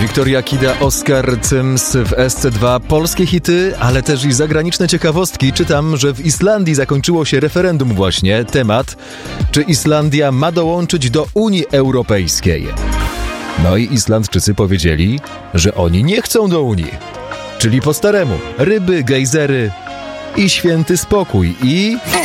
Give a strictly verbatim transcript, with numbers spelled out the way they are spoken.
Wiktoria Kida, Oskar Cyms w S C dwa. Polskie hity, ale też i zagraniczne ciekawostki. Czytam, że w Islandii zakończyło się referendum właśnie. Temat, czy Islandia ma dołączyć do Unii Europejskiej. No i Islandczycy powiedzieli, że oni nie chcą do Unii. Czyli po staremu. Ryby, gejzery i święty spokój. I...